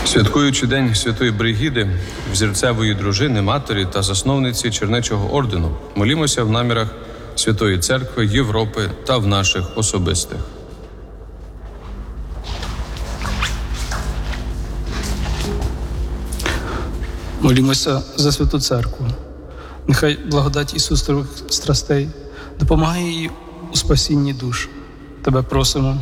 Святкуючи День Святої Бригіди, взірцевої дружини, матері та засновниці Чернечого ордену, молімося в намірах Святої Церкви, Європи та в наших особистих. Молімося за Святу Церкву. Нехай благодать Ісусових страстей допомагає їй у спасінні душ. Тебе просимо.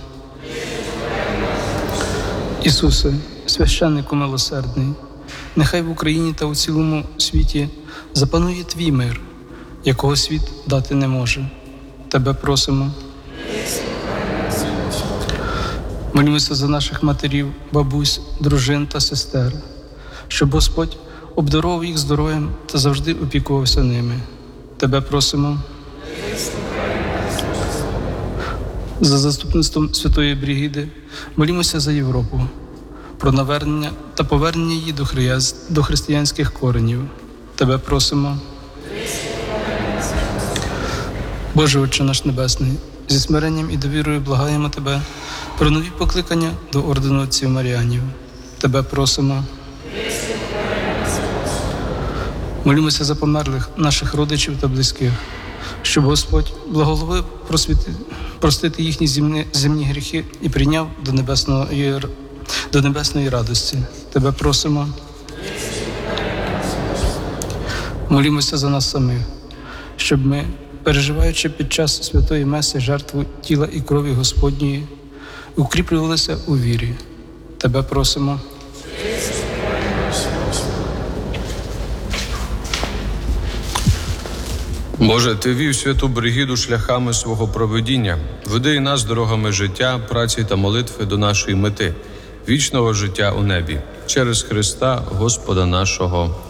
Ісусе, священнику милосердний, нехай в Україні та у цілому світі запанує Твій мир, якого світ дати не може. Тебе просимо. Молімося за наших матерів, бабусь, дружин та сестер, щоб Господь обдарував їх здоров'ям та завжди опікувався ними. Тебе просимо. За заступництвом Святої Бригіди молімося за Європу, про навернення та повернення її до християнських коренів. Тебе просимо. Боже Отче наш Небесний, зі смиренням і довірою благаємо Тебе про нові покликання до ордену отців Маріанів. Тебе просимо. Молімося за померлих наших родичів та близьких, щоб Господь благословив простити їхні земні гріхи і прийняв до небесної радості. Тебе просимо. Молімося за нас самих, щоб ми, переживаючи під час святої меси жертву тіла і крові Господньої, укріплювалися у вірі. Тебе просимо. Боже, Ти вів Святу Бригіду шляхами свого провидіння. Веди нас дорогами життя, праці та молитви до нашої мети – вічного життя у небі. Через Христа, Господа нашого.